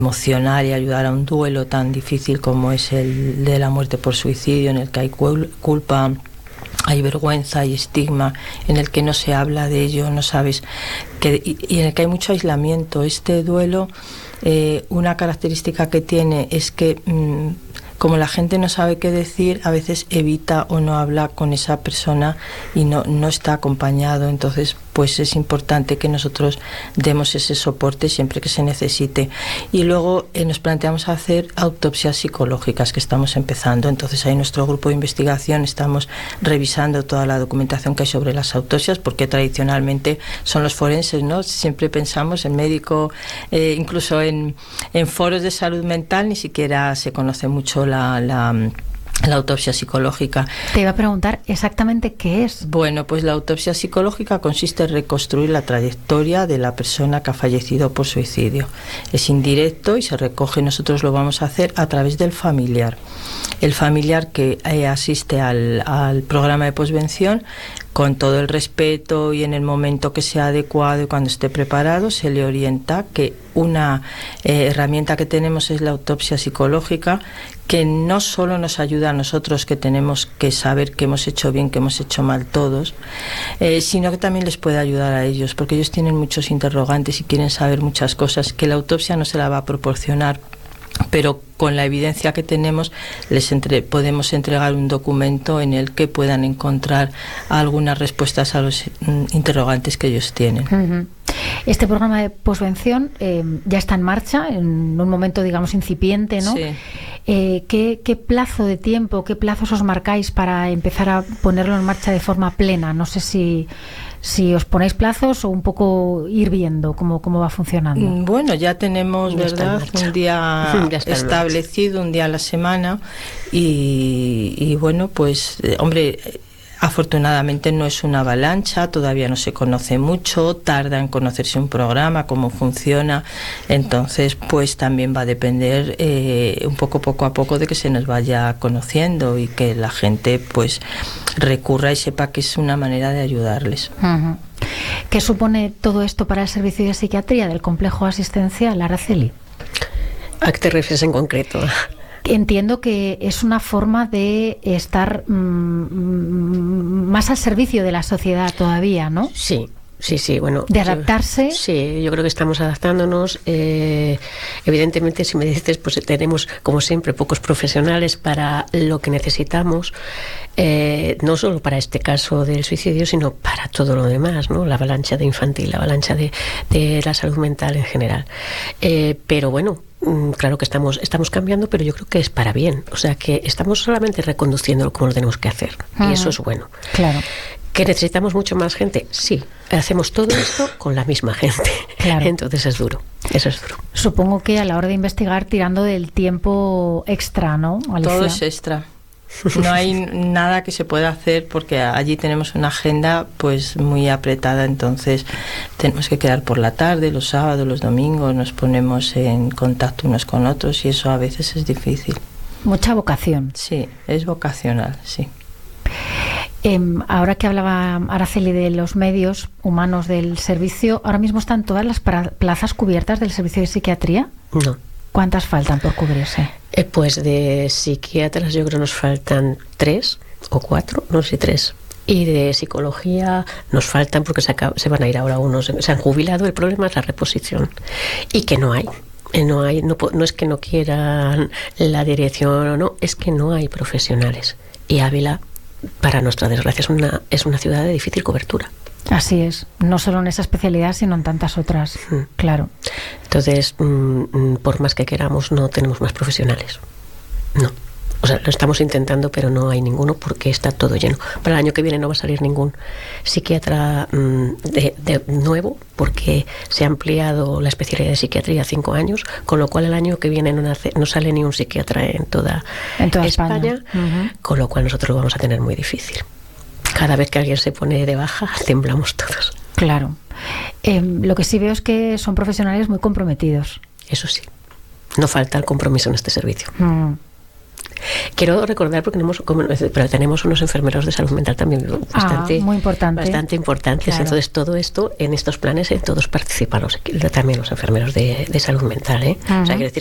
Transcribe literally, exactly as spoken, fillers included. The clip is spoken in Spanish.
emocionar y ayudar a un duelo tan difícil como es el de la muerte por suicidio, en el que hay culpa, hay vergüenza, hay estigma, en el que no se habla de ello, no sabes, que, y, y en el que hay mucho aislamiento. Este duelo, eh, una característica que tiene es que mmm, como la gente no sabe qué decir, a veces evita o no habla con esa persona y no, no está acompañado. Entonces, pues es importante que nosotros demos ese soporte siempre que se necesite. Y luego eh, nos planteamos hacer autopsias psicológicas, que estamos empezando. Entonces, ahí nuestro grupo de investigación estamos revisando toda la documentación que hay sobre las autopsias, porque tradicionalmente son los forenses, ¿no? Siempre pensamos en médico, eh, incluso en, en foros de salud mental, ni siquiera se conoce mucho la... la La autopsia psicológica. Te iba a preguntar exactamente qué es. Bueno, pues la autopsia psicológica consiste en reconstruir la trayectoria de la persona que ha fallecido por suicidio. Es indirecto y se recoge, nosotros lo vamos a hacer a través del familiar. El familiar que eh, asiste al, al programa de posvención, con todo el respeto y en el momento que sea adecuado y cuando esté preparado, se le orienta que una eh, herramienta que tenemos es la autopsia psicológica, que no solo nos ayuda a nosotros, que tenemos que saber que hemos hecho bien, que hemos hecho mal todos, eh, sino que también les puede ayudar a ellos, porque ellos tienen muchos interrogantes y quieren saber muchas cosas que la autopsia no se la va a proporcionar, pero con la evidencia que tenemos les entre, podemos entregar un documento en el que puedan encontrar algunas respuestas a los mm, interrogantes que ellos tienen. Uh-huh. Este programa de posvención eh, ya está en marcha, en un momento, digamos, incipiente, ¿no? Sí. Eh, ¿qué, ¿Qué plazo de tiempo, qué plazos os marcáis para empezar a ponerlo en marcha de forma plena? No sé si... si os ponéis plazos o un poco ir viendo cómo, cómo va funcionando. Bueno, ya tenemos, ya ¿verdad?, un día establecido, un día a la semana y, y bueno, pues, eh, hombre, afortunadamente no es una avalancha, todavía no se conoce mucho, tarda en conocerse un programa, cómo funciona, entonces pues también va a depender eh, un poco poco a poco de que se nos vaya conociendo y que la gente pues recurra y sepa que es una manera de ayudarles. Uh-huh. ¿Qué supone todo esto para el servicio de psiquiatría del complejo asistencial, Araceli? ¿A qué te refieres en concreto? Entiendo que es una forma de estar mmm, más al servicio de la sociedad todavía, ¿no? Sí, sí, sí, bueno. De adaptarse. Yo, sí, yo creo que estamos adaptándonos. Eh, evidentemente, si me dices, pues tenemos, como siempre, pocos profesionales para lo que necesitamos, eh, no solo para este caso del suicidio, sino para todo lo demás, ¿no? La avalancha de infantil, la avalancha de, de la salud mental en general. Eh, pero bueno, claro que estamos estamos cambiando, pero yo creo que es para bien. O sea, que estamos solamente reconduciéndolo como lo tenemos que hacer. Uh-huh. Y eso es bueno. Claro. ¿Que necesitamos mucho más gente? Sí. Hacemos todo esto con la misma gente. Claro. Entonces es duro. Eso es duro. Supongo que a la hora de investigar, tirando del tiempo extra, ¿no, Alicia? Todo es extra. No hay nada que se pueda hacer porque allí tenemos una agenda pues muy apretada, entonces tenemos que quedar por la tarde, los sábados, los domingos, nos ponemos en contacto unos con otros y eso a veces es difícil. Mucha vocación. Sí, es vocacional, sí. Eh, ahora que hablaba Araceli de los medios humanos del servicio, ¿ahora mismo están todas las para- plazas cubiertas del servicio de psiquiatría? No. ¿Cuántas faltan por cubrirse? Eh, pues de psiquiatras yo creo nos faltan tres o cuatro, no sé, tres. Y de psicología nos faltan porque se, acaba, se van a ir ahora unos, se han jubilado. El problema es la reposición y que no hay. No hay, no, no es que no quieran la dirección o no, es que no hay profesionales. Y Ávila, para nuestra desgracia, es una, es una ciudad de difícil cobertura. Así es, no solo en esa especialidad, sino en tantas otras, mm. claro. Entonces, mmm, por más que queramos, no tenemos más profesionales. No. O sea, lo estamos intentando, pero no hay ninguno porque está todo lleno. Para el año que viene no va a salir ningún psiquiatra mmm, de, de nuevo porque se ha ampliado la especialidad de psiquiatría a cinco años, con lo cual el año que viene no, nace, no sale ni un psiquiatra en toda, en toda España, España. Uh-huh. Con lo cual nosotros lo vamos a tener muy difícil. Cada vez que alguien se pone de baja, temblamos todos. Claro. Eh, lo que sí veo es que son profesionales muy comprometidos. Eso sí. No falta el compromiso en este servicio. Mm. Quiero recordar, porque tenemos, como, pero tenemos unos enfermeros de salud mental también bastante, ah, muy importante. bastante importantes. Claro. Entonces, todo esto, en estos planes, en todos participan los, también los enfermeros de, de salud mental. ¿eh? Uh-huh. O sea, quiero decir